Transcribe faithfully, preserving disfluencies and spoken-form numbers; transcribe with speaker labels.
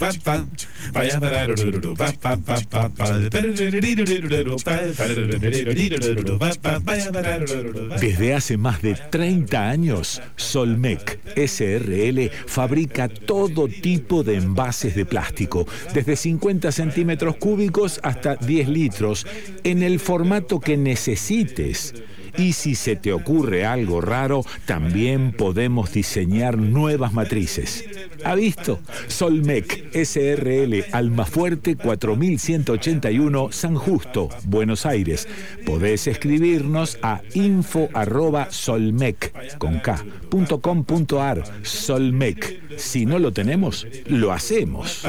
Speaker 1: Desde hace más de treinta años, Solmec S R L fabrica todo tipo de envases de plástico, desde cincuenta centímetros cúbicos hasta diez litros, en el formato que necesites. Y si se te ocurre algo raro, también podemos diseñar nuevas matrices. ¿Ha visto? Solmec S R L, Almafuerte cuatro mil ciento ochenta y uno, San Justo, Buenos Aires. Podés escribirnos a info arroba solmec con K, punto com punto ar. Solmec. Si no lo tenemos, lo hacemos.